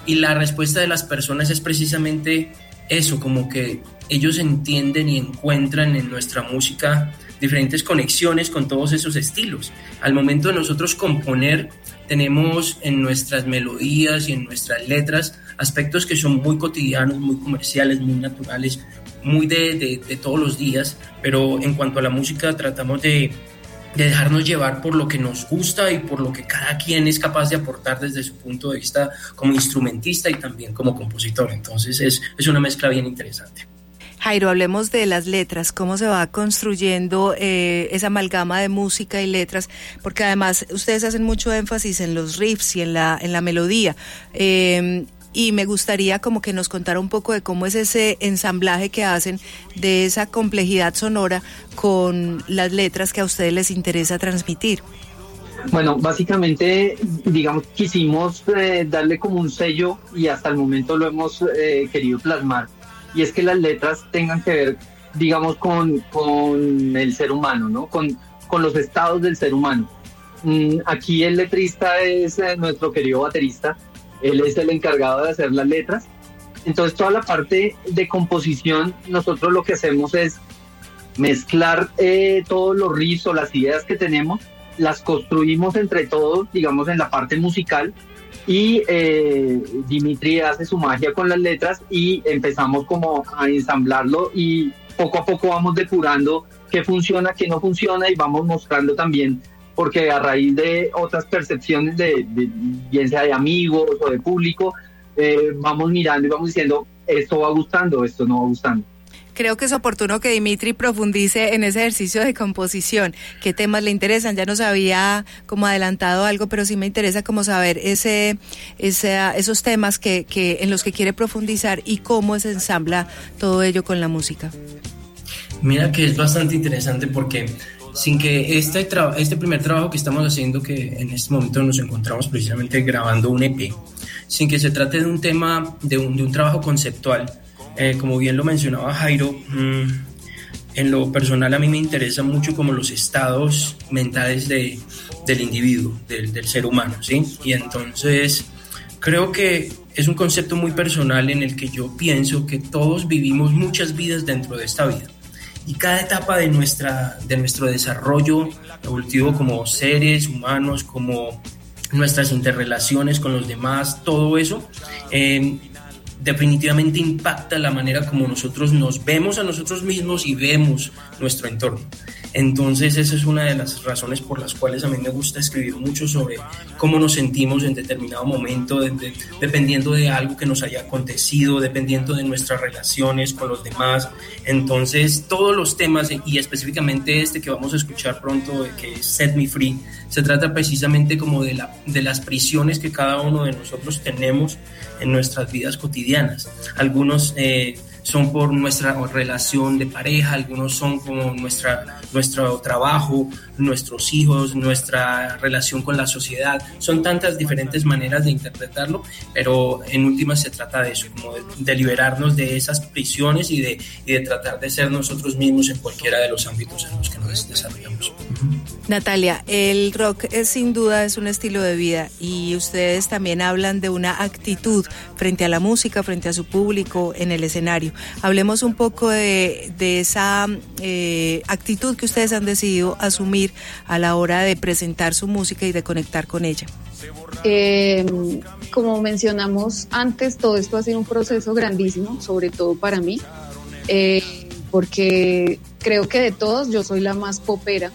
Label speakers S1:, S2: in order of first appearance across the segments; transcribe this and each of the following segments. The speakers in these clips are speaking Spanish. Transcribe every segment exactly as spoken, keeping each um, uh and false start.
S1: y la respuesta de las personas es precisamente eso, como que ellos entienden y encuentran en nuestra música diferentes conexiones con todos esos estilos. Al momento de nosotros componer, tenemos en nuestras melodías y en nuestras letras aspectos que son muy cotidianos, muy comerciales, muy naturales, muy de, de, de todos los días, pero en cuanto a la música tratamos de, de dejarnos llevar por lo que nos gusta y por lo que cada quien es capaz de aportar desde su punto de vista como instrumentista y también como compositor. Entonces es, es una mezcla bien interesante.
S2: Jairo, hablemos de las letras, cómo se va construyendo eh, esa amalgama de música y letras, porque además ustedes hacen mucho énfasis en los riffs y en la, en la melodía. Eh, Y me gustaría como que nos contara un poco de cómo es ese ensamblaje que hacen de esa complejidad sonora con las letras que a ustedes les interesa transmitir.
S3: Bueno, básicamente, digamos, quisimos eh, darle como un sello y hasta el momento lo hemos eh, querido plasmar. Y es que las letras tengan que ver, digamos, con, con el ser humano, ¿no? Con, con los estados del ser humano. Mm, aquí el letrista es eh, nuestro querido baterista. Él es el encargado de hacer las letras. Entonces toda la parte de composición, nosotros lo que hacemos es mezclar eh, todos los riffs o las ideas que tenemos, las construimos entre todos, digamos, en la parte musical, y eh, Dimitri hace su magia con las letras y empezamos como a ensamblarlo y poco a poco vamos depurando qué funciona, qué no funciona, y vamos mostrando también, porque a raíz de otras percepciones de, de bien sea de amigos o de público, eh, vamos mirando y vamos diciendo, esto va gustando, esto no va gustando.
S2: Creo que es oportuno que Dimitri profundice en ese ejercicio de composición. ¿Qué temas le interesan? Ya nos había como adelantado algo, pero sí me interesa como saber ese, ese, esos temas que, que, en los que quiere profundizar y cómo se ensambla todo ello con la música.
S1: Mira que es bastante interesante porque sin que este, tra- este primer trabajo que estamos haciendo, que en este momento nos encontramos precisamente grabando un E P, sin que se trate de un tema, de un, de un trabajo conceptual, eh, como bien lo mencionaba Jairo, mmm, en lo personal a mí me interesan mucho como los estados mentales de, del individuo, del, del ser humano, ¿sí? Y entonces creo que es un concepto muy personal en el que yo pienso que todos vivimos muchas vidas dentro de esta vida. Y cada etapa de, nuestra, de nuestro desarrollo evolutivo como seres humanos, como nuestras interrelaciones con los demás, todo eso eh, definitivamente impacta la manera como nosotros nos vemos a nosotros mismos y vemos nuestro entorno. Entonces esa es una de las razones por las cuales a mí me gusta escribir mucho sobre cómo nos sentimos en determinado momento, de, de, dependiendo de algo que nos haya acontecido, dependiendo de nuestras relaciones con los demás. Entonces todos los temas, y específicamente este que vamos a escuchar pronto, que es Set Me Free, se trata precisamente como de, la, de las prisiones que cada uno de nosotros tenemos en nuestras vidas cotidianas. Algunos eh, son por nuestra relación de pareja, algunos son como nuestra, nuestro trabajo, nuestros hijos, nuestra relación con la sociedad. Son tantas diferentes maneras de interpretarlo, pero en últimas se trata de eso, como de, de liberarnos de esas prisiones y de, y de tratar de ser nosotros mismos en cualquiera de los ámbitos en los que nos desarrollamos.
S2: Natalia, el rock es sin duda es un estilo de vida y ustedes también hablan de una actitud frente a la música, frente a su público en el escenario. Hablemos un poco de, de esa eh, actitud que ustedes han decidido asumir a la hora de presentar su música y de conectar con ella.
S4: Eh, como mencionamos antes, todo esto ha sido un proceso grandísimo, sobre todo para mí, eh, porque creo que de todos yo soy la más popera.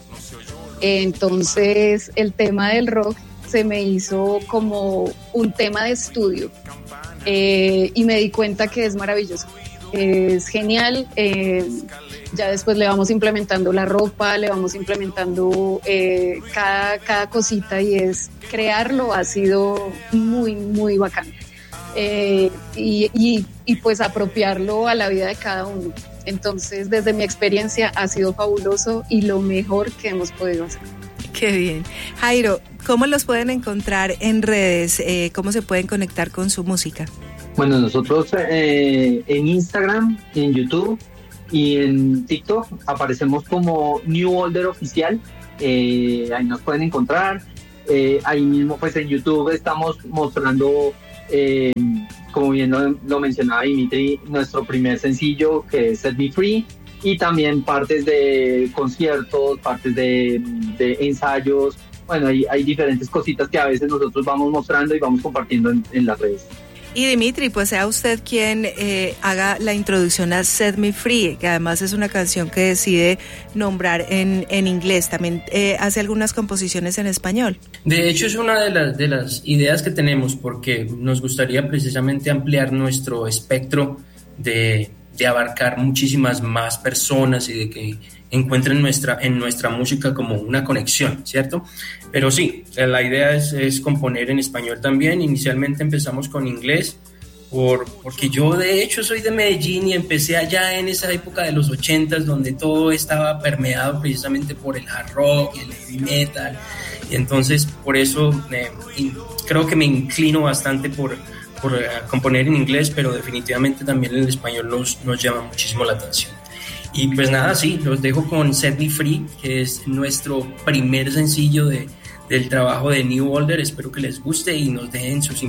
S4: Entonces el tema del rock se me hizo como un tema de estudio eh, y me di cuenta que es maravilloso, es genial. Eh, ya después le vamos implementando la ropa, le vamos implementando eh, cada, cada cosita, y es crearlo ha sido muy muy bacán eh, y, y, y pues apropiarlo a la vida de cada uno. Entonces, desde mi experiencia ha sido fabuloso y lo mejor que hemos podido hacer.
S2: Qué bien. Jairo, ¿cómo los pueden encontrar en redes? Eh, ¿Cómo se pueden conectar con su música?
S3: Bueno, nosotros eh, en Instagram, en YouTube y en TikTok aparecemos como New Older Oficial. Eh, ahí nos pueden encontrar. Eh, ahí mismo, pues en YouTube estamos mostrando... Eh, como bien lo, lo mencionaba Dimitri, nuestro primer sencillo que es Set Me Free, y también partes de conciertos, partes de, de ensayos. Bueno, hay, hay diferentes cositas que a veces nosotros vamos mostrando y vamos compartiendo en, en las redes.
S2: Y Dimitri, pues sea usted quien eh, haga la introducción a Set Me Free, que además es una canción que decide nombrar en, en inglés. También eh, hace algunas composiciones en español.
S1: De hecho, es una de las, de las ideas que tenemos, porque nos gustaría precisamente ampliar nuestro espectro de, de abarcar muchísimas más personas y de que encuentren nuestra, en nuestra música como una conexión, ¿cierto? Pero sí, la idea es, es componer en español también. Inicialmente empezamos con inglés, por, porque yo de hecho soy de Medellín y empecé allá en esa época de los ochentas, donde todo estaba permeado precisamente por el hard rock, el heavy metal, y entonces por eso eh, creo que me inclino bastante por, por uh, componer en inglés, pero definitivamente también el español nos, nos llama muchísimo la atención. Y pues nada, sí, los dejo con Set Me Free, que es nuestro primer sencillo de, del trabajo de New Order. Espero que les guste y nos dejen sus